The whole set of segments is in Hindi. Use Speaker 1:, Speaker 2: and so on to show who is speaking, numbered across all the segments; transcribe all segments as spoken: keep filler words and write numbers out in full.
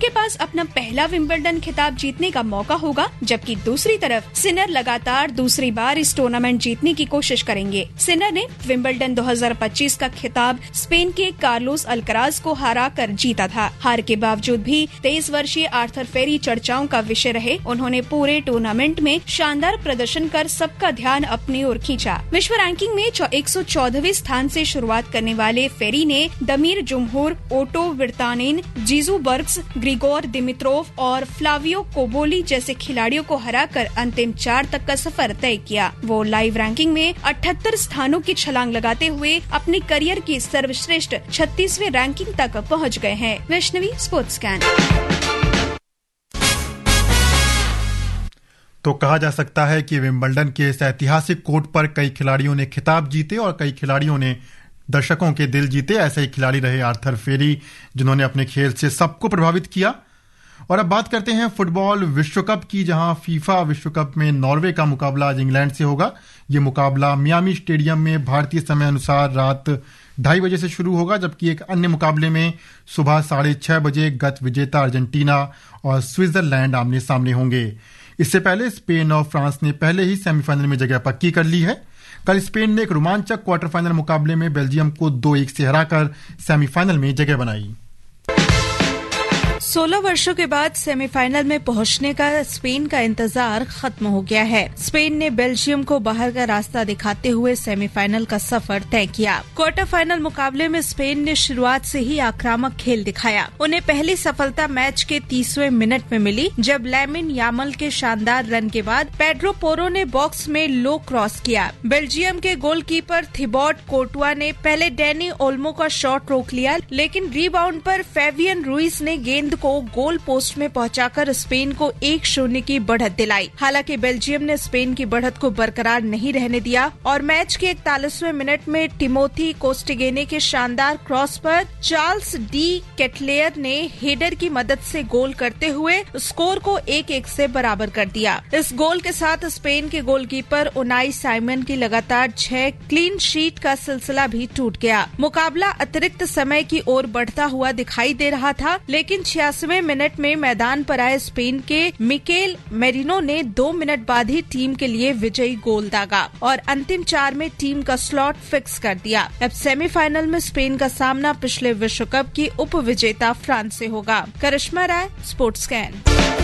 Speaker 1: के पास अपना पहला विंबलडन खिताब जीतने का मौका होगा, जबकि दूसरी तरफ सिनर लगातार दूसरी बार इस टूर्नामेंट जीतने की कोशिश करेंगे। सिनर ने विंबलडन दो हज़ार पच्चीस का खिताब स्पेन के कार्लोस अल्कराज को हरा कर जीता था। हार के बावजूद भी तेईस वर्षीय आर्थर फेरी चर्चाओं का विषय रहे। उन्होंने पूरे टूर्नामेंट में शानदार प्रदर्शन कर सबका ध्यान अपनी ओर खींचा। विश्व रैंकिंग में एक सौ चौदहवें स्थान से शुरुआत करने वाले फेरी ने दमीर जुम्हूर, ओटो विर्तानेन, जीजू बर्ग्स, ग्रिगोर दिमित्रोव और फ्लावियो कोबोली जैसे खिलाड़ियों को हराकर अंतिम चार तक का सफर तय किया। वो लाइव रैंकिंग में अठहत्तर स्थानों की छलांग लगाते हुए अपने करियर की सर्वश्रेष्ठ छत्तीसवें रैंकिंग तक पहुंच गए हैं। Vaishnavi, sports scan.
Speaker 2: तो कहा जा सकता है कि विंबलडन के इस ऐतिहासिक कोर्ट पर कई खिलाड़ियों ने खिताब जीते और कई खिलाड़ियों ने दर्शकों के दिल जीते। ऐसे ही खिलाड़ी रहे आर्थर फेरी, जिन्होंने अपने खेल से सबको प्रभावित किया। और अब बात करते हैं फुटबॉल विश्व कप की, जहां फीफा विश्व कप में नॉर्वे का मुकाबला आज इंग्लैंड से होगा। ये मुकाबला मियामी स्टेडियम में भारतीय समय अनुसार रात ढाई बजे से शुरू होगा, जबकि एक अन्य मुकाबले में सुबह साढ़े छह बजे गत विजेता अर्जेंटीना और स्विट्जरलैंड आमने सामने होंगे। इससे पहले स्पेन और फ्रांस ने पहले ही सेमीफाइनल में जगह पक्की कर ली है। कल स्पेन ने एक रोमांचक क्वार्टर फाइनल मुकाबले में बेल्जियम को दो एक से हराकर सेमीफाइनल में जगह बनाई।
Speaker 3: सोलह वर्षों के बाद सेमीफाइनल में पहुंचने का स्पेन का इंतजार खत्म हो गया है। स्पेन ने बेल्जियम को बाहर का रास्ता दिखाते हुए सेमीफाइनल का सफर तय किया। क्वार्टर फाइनल मुकाबले में स्पेन ने शुरुआत से ही आक्रामक खेल दिखाया। उन्हें पहली सफलता मैच के तीसवें मिनट में मिली, जब लैमिन यामल के शानदार रन के बाद पेड्रो पोरो ने बॉक्स में लो क्रॉस किया। बेल्जियम के गोलकीपर थिबॉट कोर्टुआ ने पहले डैनी ओल्मो का शॉट रोक लिया, लेकिन रीबाउंड पर फेवियन रुइस ने गेंद को गोल पोस्ट में पहुंचाकर स्पेन को एक शून्य की बढ़त दिलाई। हालांकि बेल्जियम ने स्पेन की बढ़त को बरकरार नहीं रहने दिया और मैच के इकतालीसवें मिनट में टिमोथी कोस्टिगेने के शानदार क्रॉस पर चार्ल्स डी केटलेयर ने हेडर की मदद से गोल करते हुए स्कोर को एक एक से बराबर कर दिया। इस गोल के साथ स्पेन के गोलकीपर उनाई साइमन की लगातार छह क्लीन शीट का सिलसिला भी टूट गया। मुकाबला अतिरिक्त समय की ओर बढ़ता हुआ दिखाई दे रहा था, लेकिन छियासवें मिनट में मैदान पर आए स्पेन के मिकेल मेरिनो ने दो मिनट बाद ही टीम के लिए विजयी गोल दागा और अंतिम चार में टीम का स्लॉट फिक्स कर दिया। अब सेमीफाइनल में स्पेन का सामना पिछले विश्व कप की उप विजेता फ्रांस से होगा। करिश्मा राय, स्पोर्ट्स स्कैन।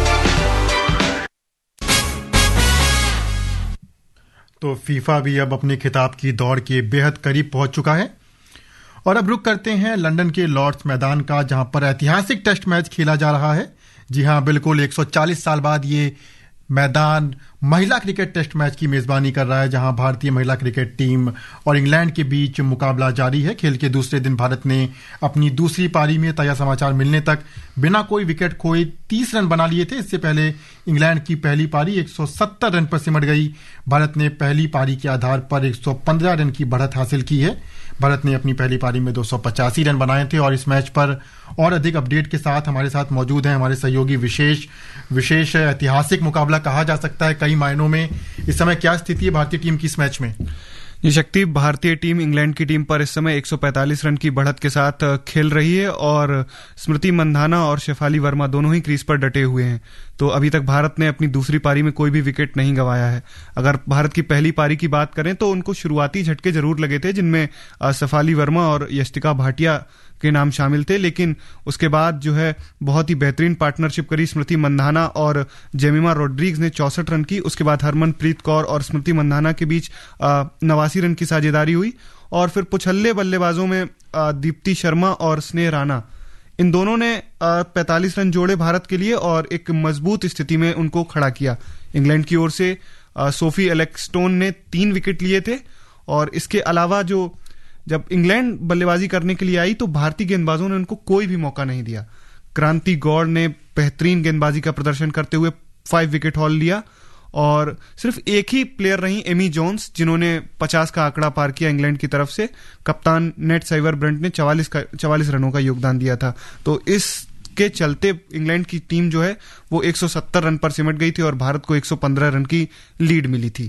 Speaker 2: तो फीफा भी अब अपने खिताब की दौड़ के बेहद करीब पहुंच चुका है। और अब रुक करते हैं लंदन के लॉर्ड्स मैदान का, जहां पर ऐतिहासिक टेस्ट मैच खेला जा रहा है। जी हां, बिल्कुल एक सौ चालीस साल बाद ये मैदान महिला क्रिकेट टेस्ट मैच की मेजबानी कर रहा है, जहां भारतीय महिला क्रिकेट टीम और इंग्लैंड के बीच मुकाबला जारी है। खेल के दूसरे दिन भारत ने अपनी दूसरी पारी में ताजा समाचार मिलने तक बिना कोई विकेट खोए तीस रन बना लिए थे। इससे पहले इंग्लैंड की पहली पारी एक सौ सत्तर रन पर सिमट गई। भारत ने पहली पारी के आधार पर एक सौ पंद्रह रन की बढ़त हासिल की है। भारत ने अपनी पहली पारी में दो सौ पचासी रन बनाए थे। और इस मैच पर और अधिक अपडेट के साथ हमारे साथ मौजूद हैं हमारे सहयोगी विशेष विशेष ऐतिहासिक मुकाबला कहा जा सकता है कई मायनों में। इस समय क्या स्थिति है भारतीय टीम की इस मैच में?
Speaker 4: ये शक्ति भारतीय टीम इंग्लैंड की टीम पर इस समय एक सौ पैंतालीस रन की बढ़त के साथ खेल रही है और स्मृति मंधाना और शेफाली वर्मा दोनों ही क्रीज पर डटे हुए हैं। तो अभी तक भारत ने अपनी दूसरी पारी में कोई भी विकेट नहीं गंवाया है। अगर भारत की पहली पारी की बात करें तो उनको शुरुआती झटके जरूर लगे थे, जिनमें शेफाली वर्मा और यष्टिका भाटिया के नाम शामिल थे, लेकिन उसके बाद जो है बहुत ही बेहतरीन पार्टनरशिप करी स्मृति मंधाना और जेमिमा रोड्रिग्स ने चौसठ रन की। उसके बाद हरमनप्रीत कौर और स्मृति मंधाना के बीच नवासी रन की साझेदारी हुई और फिर पुछल्ले बल्लेबाजों में दीप्ति शर्मा और स्नेह राणा, इन दोनों ने पैंतालीस रन जोड़े भारत के लिए और एक मजबूत स्थिति में उनको खड़ा किया। इंग्लैंड की ओर से सोफी एलेक्सटोन ने तीन विकेट लिए थे और इसके अलावा जो जब इंग्लैंड बल्लेबाजी करने के लिए आई तो भारतीय गेंदबाजों ने उनको कोई भी मौका नहीं दिया। क्रांति गौड़ ने बेहतरीन गेंदबाजी का प्रदर्शन करते हुए फाइव विकेट हॉल लिया और सिर्फ एक ही प्लेयर रही एमी जोन्स, जिन्होंने पचास का आंकड़ा पार किया इंग्लैंड की तरफ से। कप्तान नेट साइवर ब्रंट ने चवालीस का चवालीस रनों का योगदान दिया था। तो इस के चलते इंग्लैंड की टीम जो है वो एक सौ सत्तर रन पर सिमट गई थी और भारत को एक सौ पंद्रह रन की लीड मिली थी।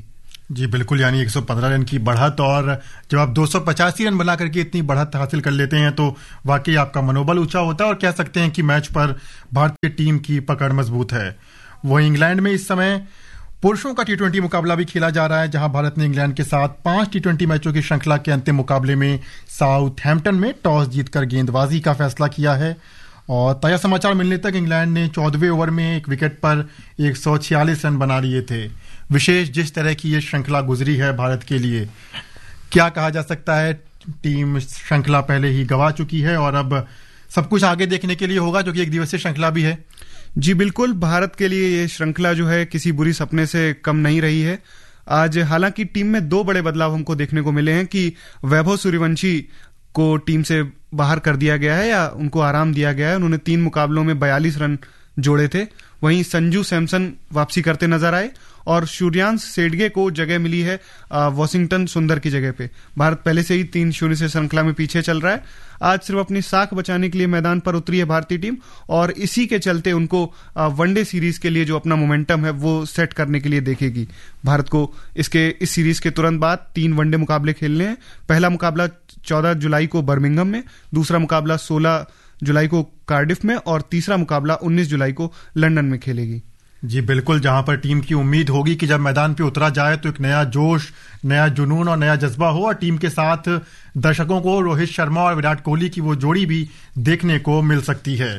Speaker 2: जी बिल्कुल, यानी एक सौ पंद्रह रन की बढ़त, और जब आप दो सौ पचासी रन बना करके इतनी बढ़त हासिल कर लेते हैं तो वाकई आपका मनोबल ऊंचा होता है और कह सकते हैं कि मैच पर भारतीय टीम की पकड़ मजबूत है। वहीं इंग्लैंड में इस समय पुरुषों का टी ट्वेंटी मुकाबला भी खेला जा रहा है, जहां भारत ने इंग्लैंड के साथ पांच टी ट्वेंटी मैचों की श्रृंखला के अंतिम मुकाबले में साउथहैम्पटन में टॉस जीतकर गेंदबाजी का फैसला किया है। और ताजा समाचार मिलने तक इंग्लैंड ने चौदहवें ओवर में एक विकेट पर एक सौ छियालीस रन बना लिए थे। विशेष जिस तरह की ये श्रृंखला गुजरी है भारत के लिए, क्या कहा जा सकता है, टीम श्रृंखला पहले ही गंवा चुकी है और अब सब कुछ आगे देखने के लिए होगा, जो कि एक दिवसीय श्रृंखला भी है।
Speaker 4: जी बिल्कुल, भारत के लिए ये श्रृंखला जो है किसी बुरी सपने से कम नहीं रही है। आज हालांकि टीम में दो बड़े बदलाव हमको देखने को मिले हैं कि वैभव सूर्यवंशी को टीम से बाहर कर दिया गया है या उनको आराम दिया गया है। उन्होंने तीन मुकाबलों में बयालीस रन जोड़े थे। वहीं संजू सैमसन वापसी करते नजर आए और सूर्यांश सेडगे को जगह मिली है वॉशिंगटन सुंदर की जगह पे। भारत पहले से ही तीन शून्य से श्रृंखला में पीछे चल रहा है। आज सिर्फ अपनी साख बचाने के लिए मैदान पर उतरी है भारतीय टीम और इसी के चलते उनको वनडे सीरीज के लिए जो अपना मोमेंटम है वो सेट करने के लिए देखेगी। भारत को इसके इस सीरीज के तुरंत बाद तीन वनडे मुकाबले खेलने हैं। पहला मुकाबला चौदह जुलाई को बर्मिंघम में, दूसरा मुकाबला सोलह जुलाई को कार्डिफ में और तीसरा मुकाबला उन्नीस जुलाई को लंदन में खेलेगी।
Speaker 2: जी बिल्कुल, जहां पर टीम की उम्मीद होगी कि जब मैदान पे उतरा जाए तो एक नया जोश, नया जुनून और नया जज्बा हो और टीम के साथ दर्शकों को रोहित शर्मा और विराट कोहली की वो जोड़ी भी देखने को मिल सकती है।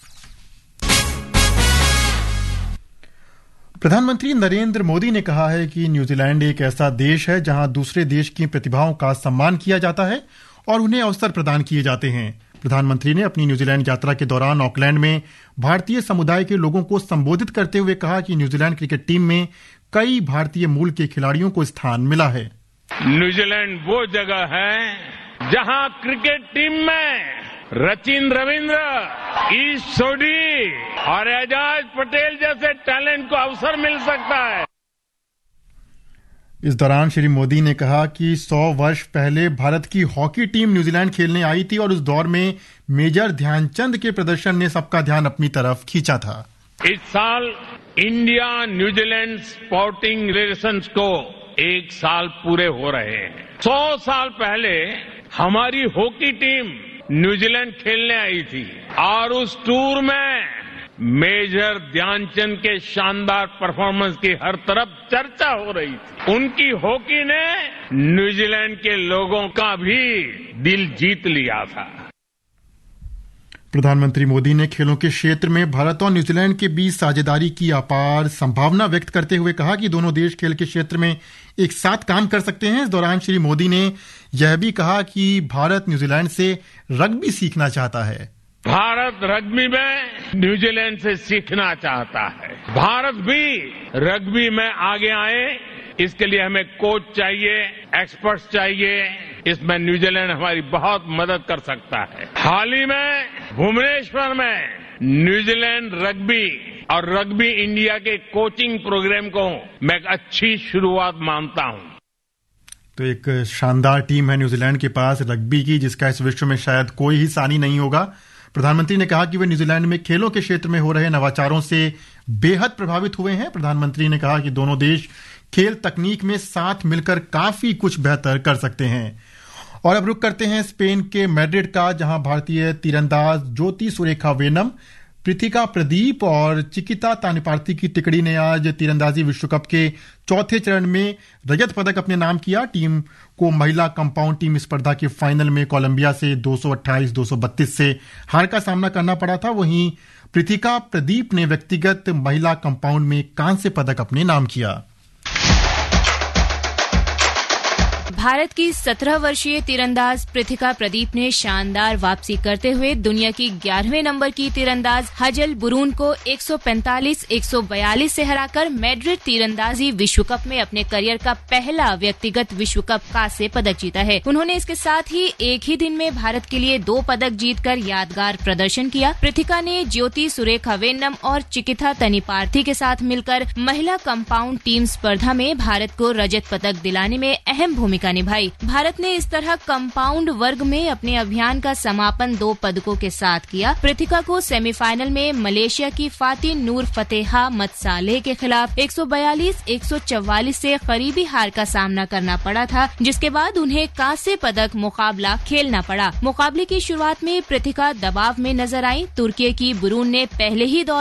Speaker 2: प्रधानमंत्री नरेंद्र मोदी ने कहा है कि न्यूजीलैंड एक ऐसा देश है जहां दूसरे देश की प्रतिभाओं का सम्मान किया जाता है और उन्हें अवसर प्रदान किए जाते हैं। प्रधानमंत्री ने अपनी न्यूजीलैंड यात्रा के दौरान ऑकलैंड में भारतीय समुदाय के लोगों को संबोधित करते हुए कहा कि न्यूजीलैंड क्रिकेट टीम में कई भारतीय मूल के खिलाड़ियों को स्थान मिला है।
Speaker 5: न्यूजीलैंड वो जगह है जहां क्रिकेट टीम में रचिन रविंद्र, ईश सोढी और एजाज पटेल जैसे टैलेंट को अवसर मिल सकता है।
Speaker 2: इस दौरान श्री मोदी ने कहा कि सौ वर्ष पहले भारत की हॉकी टीम न्यूजीलैंड खेलने आई थी और उस दौर में मेजर ध्यानचंद के प्रदर्शन ने सबका ध्यान अपनी तरफ खींचा था।
Speaker 5: इस साल इंडिया न्यूजीलैंड स्पोर्टिंग रिलेशंस को एक साल पूरे हो रहे हैं। सौ साल पहले हमारी हॉकी टीम न्यूजीलैंड खेलने आई थी और उस टूर में मेजर ध्यानचंद के शानदार परफॉर्मेंस की हर तरफ चर्चा हो रही थी। उनकी हॉकी ने न्यूजीलैंड के लोगों का भी दिल जीत लिया था।
Speaker 2: प्रधानमंत्री मोदी ने खेलों के क्षेत्र में भारत और न्यूजीलैंड के बीच साझेदारी की अपार संभावना व्यक्त करते हुए कहा कि दोनों देश खेल के क्षेत्र में एक साथ काम कर सकते हैं। इस दौरान श्री मोदी ने यह भी कहा कि भारत न्यूजीलैंड से रग्बी सीखना चाहता है।
Speaker 5: भारत रग्बी में न्यूजीलैंड से सीखना चाहता है। भारत भी रग्बी में आगे आए, इसके लिए हमें कोच चाहिए, एक्सपर्ट्स चाहिए। इसमें न्यूजीलैंड हमारी बहुत मदद कर सकता है। हाल ही में भुवनेश्वर में न्यूजीलैंड रग्बी और रग्बी इंडिया के कोचिंग प्रोग्राम को मैं एक अच्छी शुरुआत मानता हूं।
Speaker 2: तो एक शानदार टीम है न्यूजीलैंड के पास रग्बी की, जिसका इस विश्व में शायद कोई ही सानी नहीं होगा। प्रधानमंत्री ने कहा कि वे न्यूजीलैंड में खेलों के क्षेत्र में हो रहे नवाचारों से बेहद प्रभावित हुए हैं। प्रधानमंत्री ने कहा कि दोनों देश खेल तकनीक में साथ मिलकर काफी कुछ बेहतर कर सकते हैं। और अब रुक करते हैं स्पेन के मैड्रिड का, जहां भारतीय तीरंदाज ज्योति सुरेखा वेनम, पृथिका प्रदीप और चिकिता तानिपार्थी की टिकड़ी ने आज तीरंदाजी विश्व कप के चौथे चरण में रजत पदक अपने नाम किया। टीम को महिला कंपाउंड टीम स्पर्धा के फाइनल में कोलंबिया से दो सौ अट्ठाईस दो सौ बत्तीस से हार का सामना करना पड़ा था। वहीं पृथिका प्रदीप ने व्यक्तिगत महिला कंपाउंड में कांस्य पदक अपने नाम किया।
Speaker 6: भारत की सत्रह वर्षीय तीरंदाज पृथिका प्रदीप ने शानदार वापसी करते हुए दुनिया की ग्यारहवें नंबर की तीरंदाज हजल बुरून को एक सौ पैंतालीस एक सौ बयालीस से हराकर मैड्रिड तीरंदाजी विश्व कप में अपने करियर का पहला व्यक्तिगत विश्व कप कांस्य पदक जीता है। उन्होंने इसके साथ ही एक ही दिन में भारत के लिए दो पदक जीतकर यादगार प्रदर्शन किया। पृथिका ने ज्योति सुरेखा वेन्नम और चिकिता तनिपार्थी के साथ मिलकर महिला कंपाउंड टीम स्पर्धा में भारत को रजत पदक दिलाने में अहम भूमिका निभाई। भारत ने इस तरह कंपाउंड वर्ग में अपने अभियान का समापन दो पदकों के साथ किया। पृथिका को सेमीफाइनल में मलेशिया की फातिन नूर फतेहा मत्सालेह के खिलाफ एक सौ बयालीस एक सौ चौवालीस से करीबी हार का सामना करना पड़ा था, जिसके बाद उन्हें कांस्य पदक मुकाबला खेलना पड़ा। मुकाबले की शुरुआत में पृथिका दबाव में नजर आई। तुर्की की बुरून ने पहले ही दौर